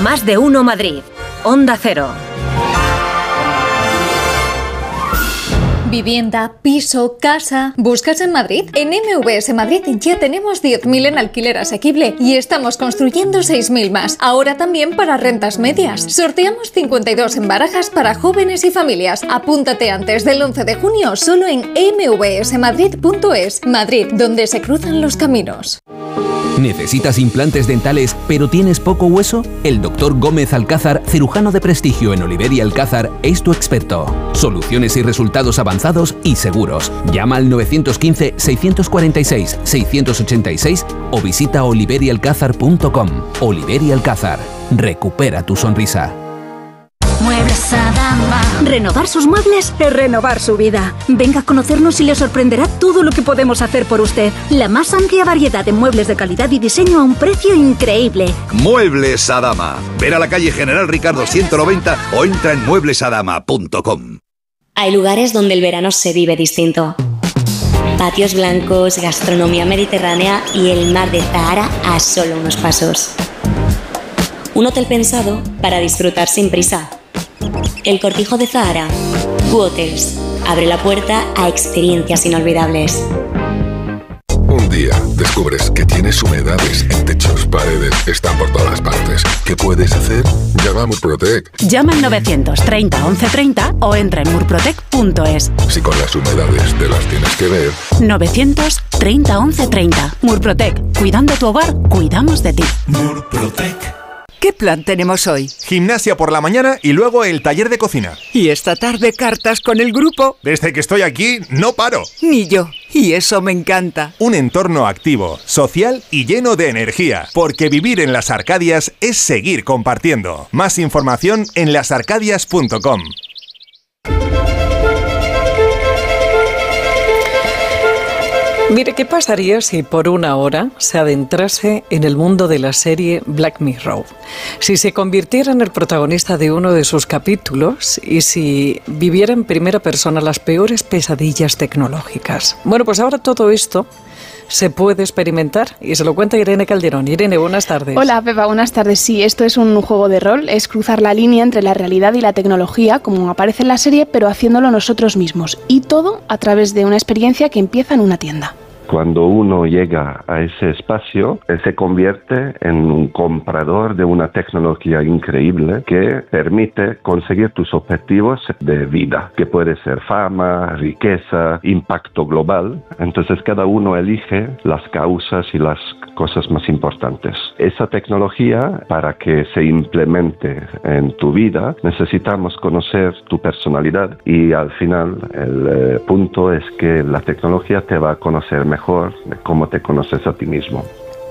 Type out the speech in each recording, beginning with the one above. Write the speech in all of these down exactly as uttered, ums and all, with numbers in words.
Más de Uno Madrid. Onda Cero. Vivienda, piso, casa. ¿Buscas en Madrid? En M V S Madrid ya tenemos diez mil en alquiler asequible y estamos construyendo seis mil más. Ahora también para rentas medias. Sorteamos cincuenta y dos en barajas para jóvenes y familias. Apúntate antes del once de junio solo en eme ve ese madrid punto es. Madrid, donde se cruzan los caminos. ¿Necesitas implantes dentales pero tienes poco hueso? El doctor Gómez Alcázar, cirujano de prestigio en Oliver y Alcázar, es tu experto. Soluciones y resultados avanzados y seguros. Llama al nueve uno cinco, seis cuatro seis, seis ocho seis o visita oliver y alcázar punto com. Oliver y Alcázar. Recupera tu sonrisa. Muebles Adama. Renovar sus muebles es renovar su vida. Venga a conocernos y le sorprenderá todo lo que podemos hacer por usted. La más amplia variedad de muebles de calidad y diseño a un precio increíble. Muebles Adama. Ven a la calle General Ricardo ciento noventa o entra en muebles adama punto com. Hay lugares donde el verano se vive distinto. Patios blancos, gastronomía mediterránea y el mar de Zahara a solo unos pasos. Un hotel pensado para disfrutar sin prisa. El Cortijo de Zahara. Q-Hotels. Abre la puerta a experiencias inolvidables. Un día descubres que tienes humedades en techos, paredes, están por todas partes. ¿Qué puedes hacer? Llama a Murprotec. Llama al novecientos treinta once treinta o entra en murprotec punto es. Si con las humedades te las tienes que ver. novecientos treinta once treinta. Murprotec. Cuidando tu hogar, cuidamos de ti. Murprotec. ¿Qué plan tenemos hoy? Gimnasia por la mañana y luego el taller de cocina. ¿Y esta tarde cartas con el grupo? Desde que estoy aquí, no paro. Ni yo. Y eso me encanta. Un entorno activo, social y lleno de energía. Porque vivir en Las Arcadias es seguir compartiendo. Más información en las arcadias punto com. Mire, ¿qué pasaría si por una hora se adentrase en el mundo de la serie Black Mirror? Si se convirtiera en el protagonista de uno de sus capítulos y si viviera en primera persona las peores pesadillas tecnológicas. Bueno, pues ahora todo esto se puede experimentar y se lo cuenta Irene Calderón. Irene, buenas tardes. Hola, Pepa, buenas tardes. Sí, esto es un juego de rol, es cruzar la línea entre la realidad y la tecnología, como aparece en la serie, pero haciéndolo nosotros mismos. Y todo a través de una experiencia que empieza en una tienda. Cuando uno llega a ese espacio, él se convierte en un comprador de una tecnología increíble que permite conseguir tus objetivos de vida, que puede ser fama, riqueza, impacto global. Entonces cada uno elige las causas y las cosas más importantes. Esa tecnología, para que se implemente en tu vida, necesitamos conocer tu personalidad y al final el eh, punto es que la tecnología te va a conocer mejor mejor de cómo te conoces a ti mismo.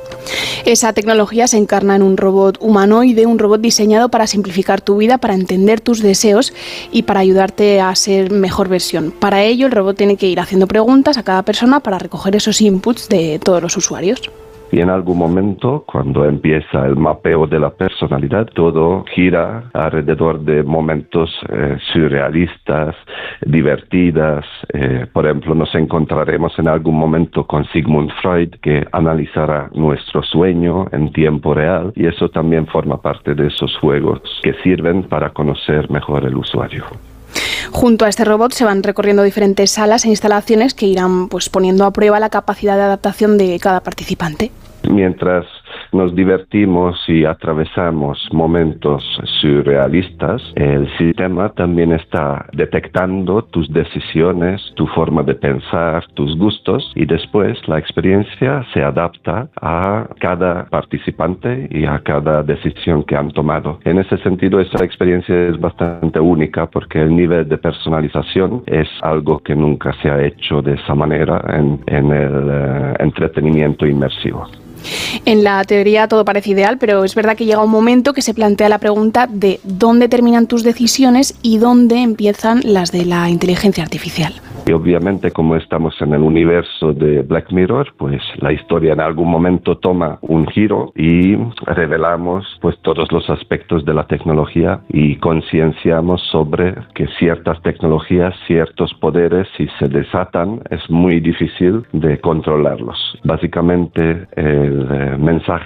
Esa tecnología se encarna en un robot humanoide, un robot diseñado para simplificar tu vida, para entender tus deseos y para ayudarte a ser mejor versión. Para ello, el robot tiene que ir haciendo preguntas a cada persona para recoger esos inputs de todos los usuarios. Y en algún momento, cuando empieza el mapeo de la personalidad, todo gira alrededor de momentos eh, surrealistas, divertidas. Eh, por ejemplo, nos encontraremos en algún momento con Sigmund Freud, que analizará nuestro sueño en tiempo real, y eso también forma parte de esos juegos que sirven para conocer mejor el usuario. Junto a este robot se van recorriendo diferentes salas e instalaciones que irán pues poniendo a prueba la capacidad de adaptación de cada participante. Mientras nos divertimos y atravesamos momentos surrealistas, el sistema también está detectando tus decisiones, tu forma de pensar, tus gustos, y después la experiencia se adapta a cada participante y a cada decisión que han tomado. En ese sentido, esa experiencia es bastante única porque el nivel de personalización es algo que nunca se ha hecho de esa manera en, en el uh, entretenimiento inmersivo. En la teoría todo parece ideal, pero es verdad que llega un momento que se plantea la pregunta de dónde terminan tus decisiones y dónde empiezan las de la inteligencia artificial. Y obviamente, como estamos en el universo de Black Mirror, pues la historia en algún momento toma un giro y revelamos pues todos los aspectos de la tecnología y concienciamos sobre que ciertas tecnologías, ciertos poderes, si se desatan, es muy difícil de controlarlos. Básicamente, el eh, mensaje